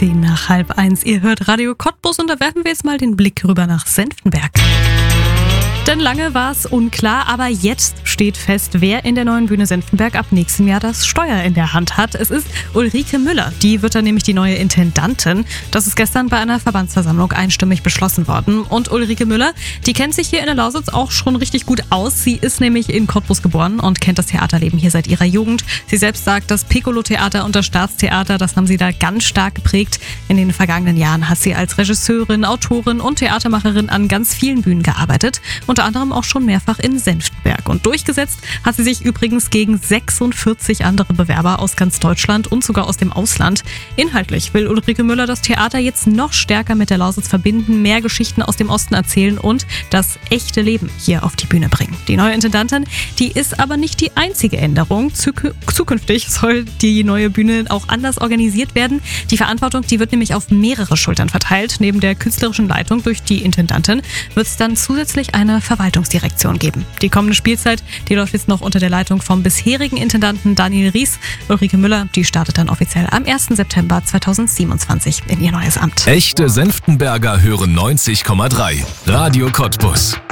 1:10. Ihr hört Radio Cottbus und da werfen wir jetzt mal den Blick rüber nach Senftenberg. Denn lange war es unklar, aber jetzt steht fest, wer in der neuen Bühne Senftenberg ab nächstem Jahr das Steuer in der Hand hat. Es ist Ulrike Müller, die wird dann nämlich die neue Intendantin. Das ist gestern bei einer Verbandsversammlung einstimmig beschlossen worden. Und Ulrike Müller, die kennt sich hier in der Lausitz auch schon richtig gut aus. Sie ist nämlich in Cottbus geboren und kennt das Theaterleben hier seit ihrer Jugend. Sie selbst sagt, das Piccolo-Theater und das Staatstheater, das haben sie da ganz stark geprägt. In den vergangenen Jahren hat sie als Regisseurin, Autorin und Theatermacherin an ganz vielen Bühnen gearbeitet. Unter anderem auch schon mehrfach in Senftenberg. Und durchgesetzt hat sie sich übrigens gegen 46 andere Bewerber aus ganz Deutschland und sogar aus dem Ausland. Inhaltlich will Ulrike Müller das Theater jetzt noch stärker mit der Lausitz verbinden, mehr Geschichten aus dem Osten erzählen und das echte Leben hier auf die Bühne bringen. Die neue Intendantin, die ist aber nicht die einzige Änderung. Zukünftig soll die neue Bühne auch anders organisiert werden. Die Verantwortung, die wird nämlich auf mehrere Schultern verteilt. Neben der künstlerischen Leitung durch die Intendantin wird es dann zusätzlich eine Verwaltungsdirektion geben. Die kommende Spielzeit, die läuft jetzt noch unter der Leitung vom bisherigen Intendanten Daniel Ries. Ulrike Müller, die startet dann offiziell am 1. September 2027 in ihr neues Amt. Echte Senftenberger hören 90,3. Radio Cottbus.